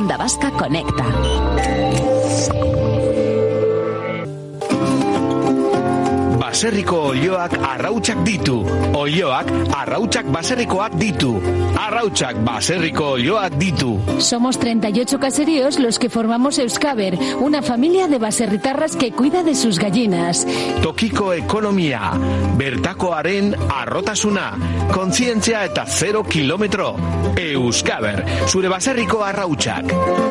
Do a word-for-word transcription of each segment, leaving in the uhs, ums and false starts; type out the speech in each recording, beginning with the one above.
Onda Vasca Conecta. Baserriko olioak arrautsak ditu. Olioak arrautsak baserrikoak ditu. Arrautsak baserriko olioak ditu. Somos treinta y ocho caseríos los que formamos Euskaber, una familia de baserritarras que cuida de sus gallinas. Tokiko ekonomia, bertakoaren arrotasuna, kontzientzia eta zero kilometro. Euskaber, zure baserriko arrautsak.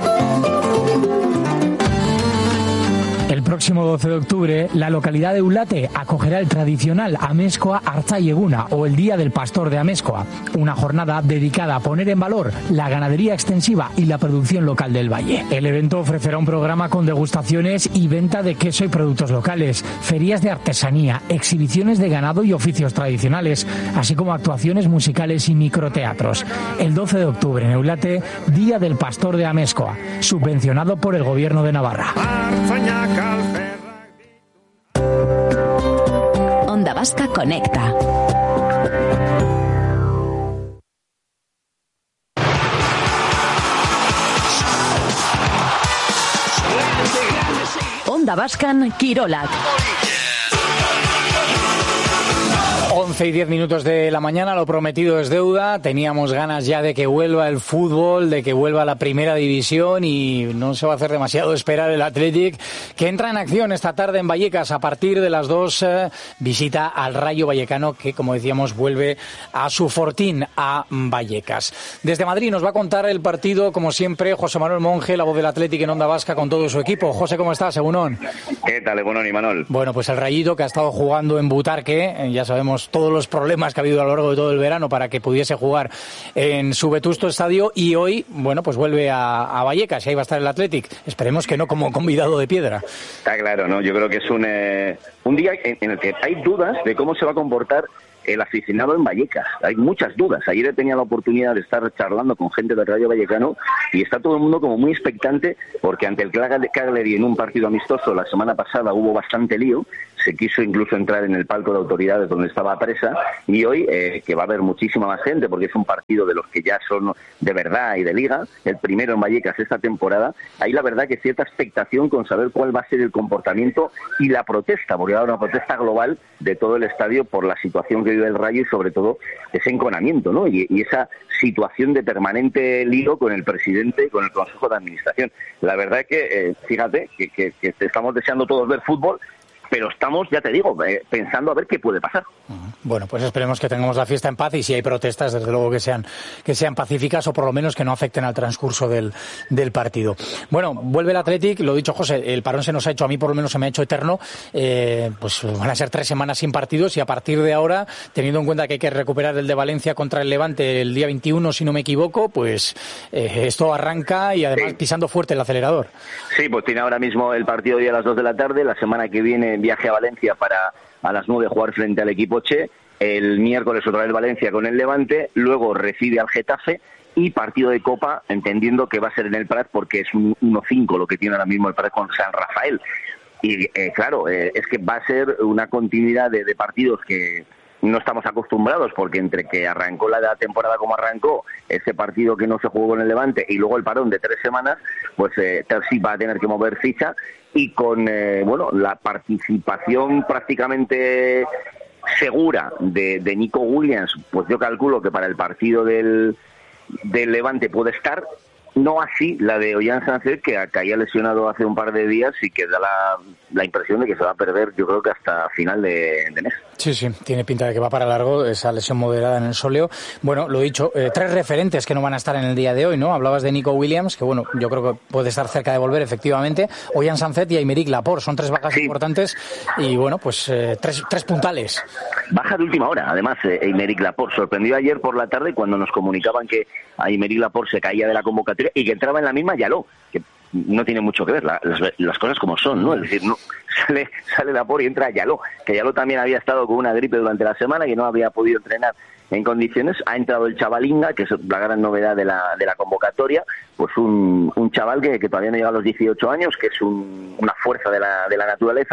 El próximo doce de octubre, la localidad de Eulate acogerá el tradicional Amezkoa Artzai-Eguna, o el Día del Pastor de Amezkoa, una jornada dedicada a poner en valor la ganadería extensiva y la producción local del valle. El evento ofrecerá un programa con degustaciones y venta de queso y productos locales, ferias de artesanía, exhibiciones de ganado y oficios tradicionales, así como actuaciones musicales y microteatros. El doce de octubre en Eulate, Día del Pastor de Amezkoa, subvencionado por el Gobierno de Navarra. Onda Vasca Conecta. Onda Vascan Kirolak. once y diez minutos de la mañana, lo prometido es deuda. Teníamos ganas ya de que vuelva el fútbol, de que vuelva la primera división, y no se va a hacer demasiado esperar el Athletic, que entra en acción esta tarde en Vallecas a partir de las dos. Eh, visita al Rayo Vallecano, que, como decíamos, vuelve a su fortín, a Vallecas. Desde Madrid nos va a contar el partido, como siempre, José Manuel Monge, la voz del Athletic en Onda Vasca, con todo su equipo. José, ¿cómo estás? Egunon. ¿Qué tal, Egunon y Manol? Bueno, pues el Rayito, que ha estado jugando en Butarque, eh, ya sabemos todos los problemas que ha habido a lo largo de todo el verano para que pudiese jugar en su vetusto estadio, y hoy, bueno, pues vuelve a, a Vallecas, y ahí va a estar el Athletic. Esperemos que no como convidado de piedra. Está claro, ¿no? Yo creo que es un, eh, un día en, en el que hay dudas de cómo se va a comportar el aficionado en Vallecas. Hay muchas dudas. Ayer he tenido la oportunidad de estar charlando con gente del Rayo Vallecano y está todo el mundo como muy expectante, porque ante el Cagliari en un partido amistoso la semana pasada hubo bastante lío. Se quiso incluso entrar en el palco de autoridades donde estaba presa, y hoy eh, que va a haber muchísima más gente, porque es un partido de los que ya son de verdad y de liga, el primero en Vallecas esta temporada. Hay la verdad que cierta expectación con saber cuál va a ser el comportamiento y la protesta, porque va a haber una protesta global de todo el estadio por la situación que vive el Rayo y sobre todo ese enconamiento, ¿no? Y, y esa situación de permanente lío con el presidente, con el Consejo de Administración. La verdad es que, eh, fíjate, que, que, que estamos deseando todos ver fútbol, pero estamos, ya te digo, eh, pensando a ver qué puede pasar. Bueno, pues esperemos que tengamos la fiesta en paz, y si hay protestas, desde luego que sean que sean pacíficas, o por lo menos que no afecten al transcurso del, del partido. Bueno, vuelve el Athletic, lo dicho, José, el parón se nos ha hecho, a mí por lo menos se me ha hecho eterno, eh, pues van a ser tres semanas sin partidos, y a partir de ahora, teniendo en cuenta que hay que recuperar el de Valencia contra el Levante el día veintiuno, si no me equivoco, pues eh, esto arranca, y además sí, pisando fuerte el acelerador. Sí, pues tiene ahora mismo el partido hoy a las dos de la tarde, la semana que viene viaje a Valencia para a las nueve jugar frente al equipo Che, el miércoles otra vez Valencia con el Levante, luego recibe al Getafe y partido de Copa, entendiendo que va a ser en el Prat, porque es un uno cinco lo que tiene ahora mismo el Prat con San Rafael. Y eh, claro, eh, es que va a ser una continuidad de, de partidos que no estamos acostumbrados, porque entre que arrancó la temporada como arrancó, ese partido que no se jugó con el Levante y luego el parón de tres semanas, pues eh, Terzi va a tener que mover ficha, y con eh, bueno la participación prácticamente segura de, de Nico Williams, pues yo calculo que para el partido del, del Levante puede estar. No así la de Ollán Sánchez, que caía lesionado hace un par de días y que da la, la impresión de que se va a perder, yo creo que hasta final de, de mes. Sí, sí, tiene pinta de que va para largo esa lesión moderada en el sóleo. Bueno, lo dicho, eh, tres referentes que no van a estar en el día de hoy, ¿no? Hablabas de Nico Williams, que bueno, yo creo que puede estar cerca de volver, efectivamente. Ollán Sánchez y Aymeric Laporte, son tres bajas sí. importantes, y bueno, pues eh, tres, tres puntales. Baja de última hora, además, eh, Aymeric Laporte. Sorprendió ayer por la tarde cuando nos comunicaban que Aymeric Laporte se caía de la convocatoria y que entraba en la misma Yaló, que no tiene mucho que ver, la, las, las cosas como son, ¿no? Es decir, no sale, sale Laporte y entra Yaló, que Yaló también había estado con una gripe durante la semana y que no había podido entrenar en condiciones. Ha entrado el chavalinga, que es la gran novedad de la, de la convocatoria, pues un, un chaval que, que todavía no llega a los dieciocho años, que es un, una fuerza de la, de la naturaleza,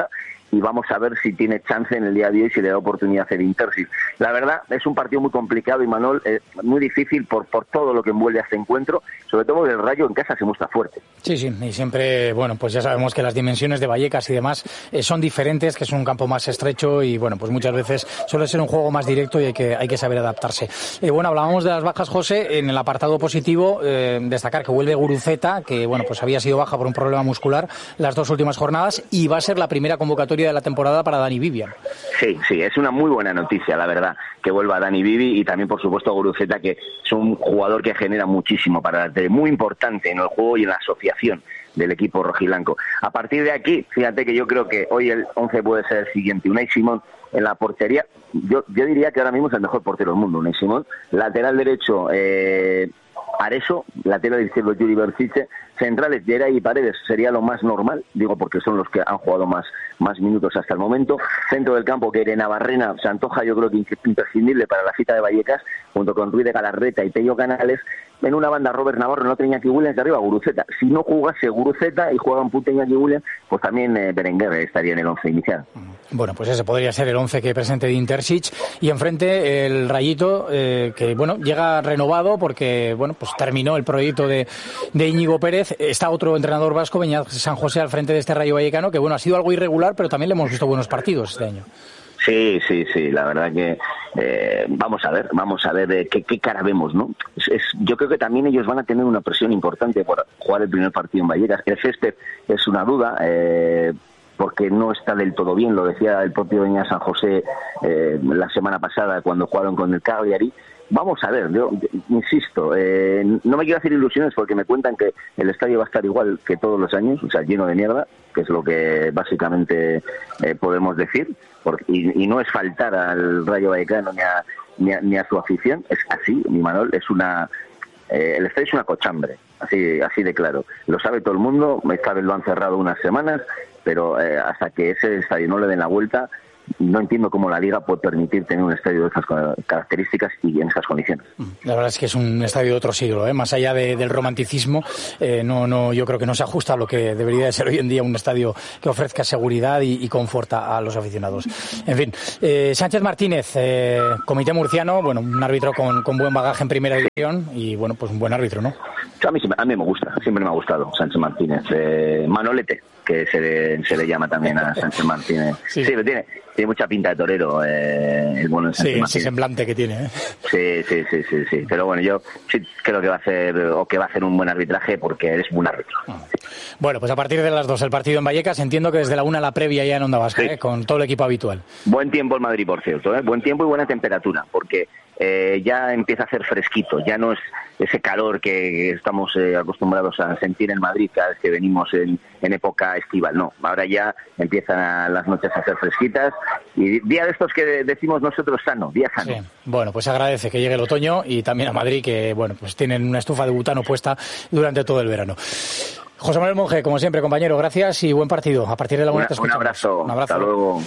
y vamos a ver si tiene chance en el día de hoy, si le da oportunidad a hacer Intersis. La verdad, es un partido muy complicado, Imanol, eh, muy difícil por, por todo lo que envuelve a este encuentro, sobre todo porque el Rayo en casa se muestra fuerte. Sí, sí, y siempre, bueno, pues ya sabemos que las dimensiones de Vallecas y demás eh, son diferentes, que es un campo más estrecho y, bueno, pues muchas veces suele ser un juego más directo y hay que, hay que saber adaptarse. Eh, bueno, hablábamos de las bajas, José, en el apartado positivo, eh, destacar que vuelve Guruceta, que, bueno, pues había sido baja por un problema muscular las dos últimas jornadas y va a ser la primera convocatoria de la temporada para Dani Vivian. Sí, sí, es una muy buena noticia, la verdad, que vuelva Dani Vivi y también, por supuesto, Guruceta, que es un jugador que genera muchísimo para el muy importante en el juego y en la asociación del equipo rojiblanco. A partir de aquí, fíjate que yo creo que hoy el once puede ser el siguiente. Unai Simón en la portería, yo yo diría que ahora mismo es el mejor portero del mundo, Unai Simón. Lateral derecho, eh, Areso, lateral izquierdo, Yuri Berciche. Centrales, Geray y Paredes sería lo más normal, digo porque son los que han jugado más, más minutos hasta el momento. Centro del campo, que Navarrena se antoja, yo creo que imprescindible para la cita de Vallecas, junto con Ruiz de Galarreta y Pello Canales. En una banda, Robert Navarro, no tenía Iñaki Williams, de arriba Guruceta. Si no jugase Guruceta y juega un puto Iñaki Williams, pues también eh, Berenguer estaría en el once inicial. Bueno, pues ese podría ser el once que presente de Intersic. Y enfrente el Rayito, eh, que bueno, llega renovado porque bueno, pues terminó el proyecto de, de Íñigo Pérez. Está otro entrenador vasco, Beñat San José, al frente de este Rayo Vallecano, que bueno, ha sido algo irregular, pero también le hemos visto buenos partidos este año. Sí, sí, sí, la verdad que eh, vamos a ver, vamos a ver eh, qué, qué cara vemos, ¿no? Es, es, yo creo que también ellos van a tener una presión importante por jugar el primer partido en Vallecas. El césped es una duda, eh, porque no está del todo bien, lo decía el propio Beñat San José eh, la semana pasada cuando jugaron con el Cagliari. Vamos a ver, yo insisto, eh, no me quiero hacer ilusiones porque me cuentan que el estadio va a estar igual que todos los años, o sea, lleno de mierda, que es lo que básicamente eh, podemos decir, porque, y, y no es faltar al Rayo Vallecano ni a, ni a, ni a su afición, es así, mi Manol, es una... Eh, el estadio es una cochambre, así, así de claro. Lo sabe todo el mundo, esta vez lo han cerrado unas semanas, pero eh, hasta que ese estadio no le den la vuelta, no entiendo cómo la Liga puede permitir tener un estadio de estas características y en estas condiciones. La verdad es que es un estadio de otro siglo, ¿eh? Más allá de, del romanticismo, eh, no, no, yo creo que no se ajusta a lo que debería de ser hoy en día un estadio que ofrezca seguridad y, y confort a, a los aficionados. En fin, eh, Sánchez Martínez, eh, comité murciano, bueno, un árbitro con, con buen bagaje en primera división y bueno, pues un buen árbitro, ¿no? A mí, a mí me gusta, siempre me ha gustado Sánchez Martínez. Eh, Manolete, que se le, se le llama también a Sánchez Martínez. Sí, sí, lo tiene. Tiene mucha pinta de torero, eh, el bueno sí, ese semblante que tiene, ¿eh? Sí, sí, sí, sí, sí. Pero bueno, yo sí creo que va a hacer o que va a hacer un buen arbitraje porque eres un buen árbitro. Bueno, pues a partir de las dos el partido en Vallecas, entiendo que desde la una la previa ya en Onda Vasca, sí. ¿eh? Con todo el equipo habitual. Buen tiempo en Madrid, por cierto, ¿eh? Buen tiempo y buena temperatura, porque eh, ya empieza a hacer fresquito, ya no es ese calor que estamos eh, acostumbrados a sentir en Madrid cada vez que venimos en, en época estival. No, ahora ya empiezan las noches a ser fresquitas y día de estos que decimos nosotros sano, día sano. Sí. Bueno, pues agradece que llegue el otoño y también a Madrid que, bueno, pues tienen una estufa de butano puesta durante todo el verano. José Manuel Monge, como siempre, compañero, gracias y buen partido. A partir de la una te escuchamos. Un abrazo. Un abrazo. Hasta luego.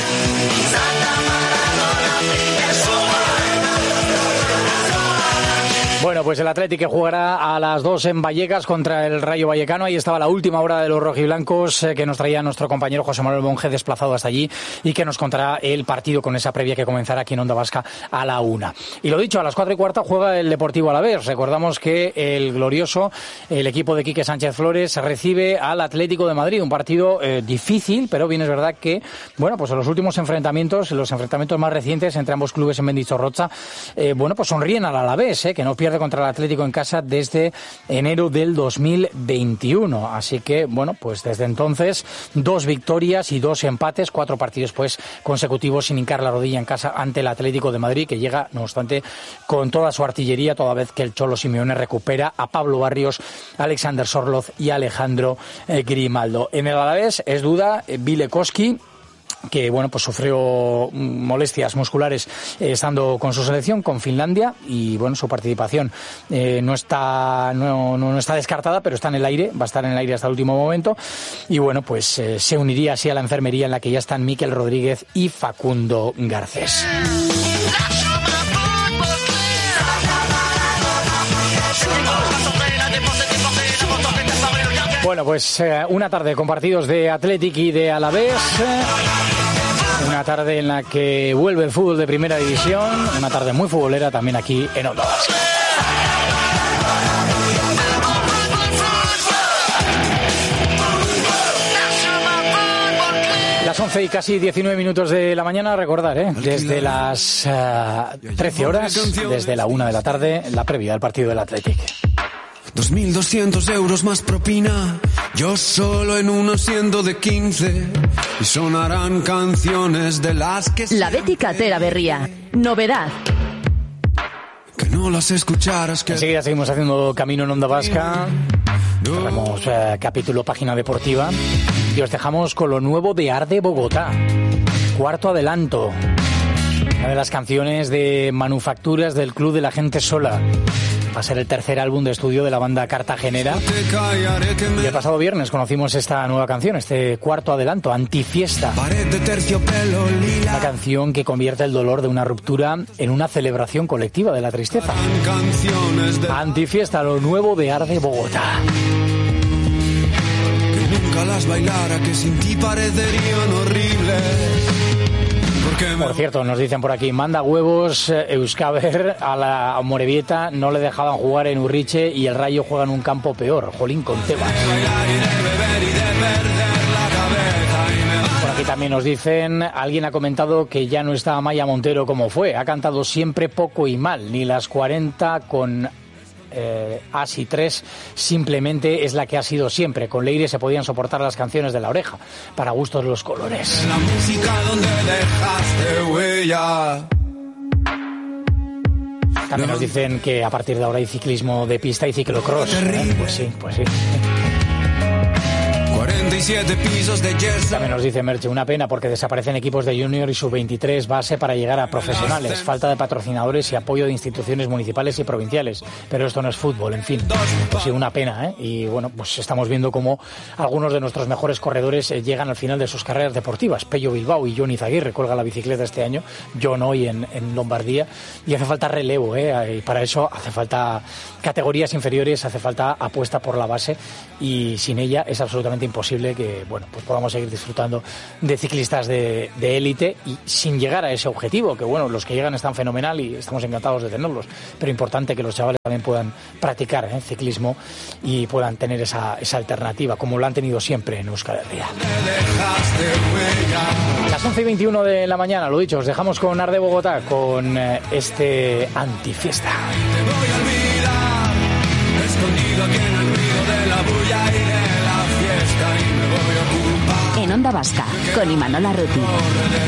Bueno, pues el Athletic que jugará a las dos en Vallecas contra el Rayo Vallecano. Ahí estaba la última hora de los rojiblancos eh, que nos traía nuestro compañero José Manuel Monge, desplazado hasta allí, y que nos contará el partido con esa previa que comenzará aquí en Onda Vasca a la una. Y lo dicho, a las cuatro y cuarta juega el Deportivo Alavés. Recordamos que el glorioso, el equipo de Quique Sánchez Flores, recibe al Atlético de Madrid. Un partido eh, difícil, pero bien es verdad que, bueno, pues en los últimos enfrentamientos, los enfrentamientos más recientes entre ambos clubes en Mendizorroza, eh, bueno, pues sonríen al Alavés, eh, que no pierde contra el Atlético en casa desde enero del dos mil veintiuno. Así que, bueno, pues desde entonces dos victorias y dos empates, cuatro partidos pues consecutivos sin hincar la rodilla en casa ante el Atlético de Madrid, que llega, no obstante, con toda su artillería, toda vez que el Cholo Simeone recupera a Pablo Barrios, Alexander Sorloz y Alejandro eh, Grimaldo. En el Alavés es duda eh, Bilekoski, que bueno, pues sufrió molestias musculares eh, estando con su selección, con Finlandia, y bueno, su participación eh, no está no, no, no está descartada, pero está en el aire, va a estar en el aire hasta el último momento, y bueno, pues eh, se uniría así a la enfermería en la que ya están Mikel Rodríguez y Facundo Garcés. Bueno, pues eh, una tarde con partidos de Athletic y de Alavés. Eh, una tarde en la que vuelve el fútbol de primera división. Una tarde muy futbolera también aquí en Onda Vasca. Las once y casi diecinueve minutos de la mañana, recordar, ¿eh? desde las uh, trece horas, desde la una de la tarde, la previa del partido del Athletic. dos mil doscientos euros más propina, yo solo en un asiento de quince, y sonarán canciones de las que... La Betis Atera Berría, novedad. Que no las escucharas que... Enseguida seguimos haciendo camino en Onda Vasca. Tenemos eh, capítulo página deportiva y os dejamos con lo nuevo de Arde Bogotá, Cuarto Adelanto, una de las canciones de manufacturas del Club de la Gente Sola. Va a ser el tercer álbum de estudio de la banda cartagenera. Y el pasado viernes conocimos esta nueva canción, este Cuarto Adelanto, Antifiesta. Una canción que convierte el dolor de una ruptura en una celebración colectiva de la tristeza. Antifiesta, lo nuevo de Arde Bogotá. Que nunca las bailara, que sin ti parecerían horribles. Por cierto, nos dicen por aquí, manda huevos Euskaber a la Amorebieta, no le dejaban jugar en Urriche y el Rayo juega en un campo peor, jolín con Tebas. Por aquí también nos dicen, alguien ha comentado que ya no está Amaya Montero como fue, ha cantado siempre poco y mal, ni las cuarenta con... Eh, As y tres simplemente es la que ha sido siempre. Con Leire se podían soportar las canciones de La Oreja, para gustos los colores. La música donde dejaste huella. También nos dicen que a partir de ahora hay ciclismo de pista y ciclocross, ¿eh? Pues sí, pues sí. cuarenta y siete pisos de yeso. También nos dice Merche, una pena porque desaparecen equipos de junior y sub veintitrés base para llegar a profesionales, falta de patrocinadores y apoyo de instituciones municipales y provinciales, pero esto no es fútbol, en fin, pues sí, una pena, ¿eh? Y bueno, pues estamos viendo cómo algunos de nuestros mejores corredores eh, llegan al final de sus carreras deportivas. Pello Bilbao y Johnny Zaguirre cuelga la bicicleta este año, John hoy en, en Lombardía, y hace falta relevo, ¿eh? Y para eso hace falta categorías inferiores, hace falta apuesta por la base, y sin ella es absolutamente imposible que, bueno, pues podamos seguir disfrutando de ciclistas de élite y sin llegar a ese objetivo, que bueno, los que llegan están fenomenal y estamos encantados de tenerlos, pero importante que los chavales también puedan practicar ¿eh? ciclismo y puedan tener esa, esa alternativa, como lo han tenido siempre en Euskal Herria. Las once y veintiuno de la mañana, lo dicho, os dejamos con Arde Bogotá, con eh, este Antifiesta. Te voy a olvidar, escondido aquí en el ruido de la bulla y de la fiesta, y me voy a ocupar En Onda Vasca, con Imanol Arruti.